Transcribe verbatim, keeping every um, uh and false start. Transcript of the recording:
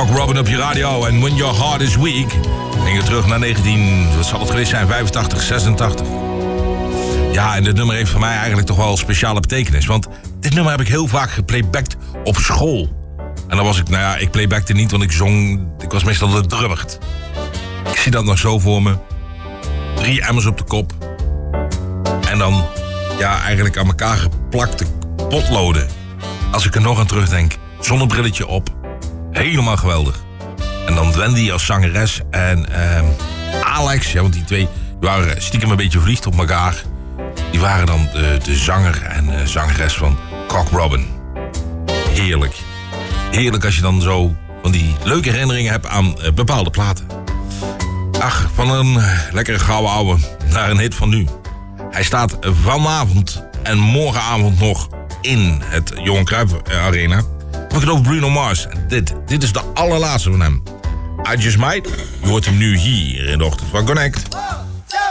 Cock Robin op je radio en When Your Heart Is Weak. Gingen terug naar negentien, wat zal het geweest zijn, vijfentachtig, zesentachtig. Ja, en dit nummer heeft voor mij eigenlijk toch wel een speciale betekenis. Want dit nummer heb ik heel vaak geplaybacked op school. En dan was ik, nou ja, ik playbackte niet, want ik zong, ik was meestal de drummert. Ik zie dat nog zo voor me. Drie emmers op de kop. En dan, ja, eigenlijk aan elkaar geplakte potloden. Als ik er nog aan terugdenk. Zonnebrilletje op. Helemaal geweldig. En dan Wendy als zangeres. En uh, Alex, ja, want die twee die waren stiekem een beetje verliefd op elkaar. Die waren dan de, de zanger en uh, zangeres van Cock Robin. Heerlijk. Heerlijk als je dan zo van die leuke herinneringen hebt aan uh, bepaalde platen. Ach, van een uh, lekkere gouden ouwe naar een hit van nu. Hij staat vanavond en morgenavond nog in het Johan Cruijff Arena. We gaan over Bruno Mars. Dit, dit is de allerlaatste van hem. I Just Might. Je hoort hem nu hier in de ochtend van Connect.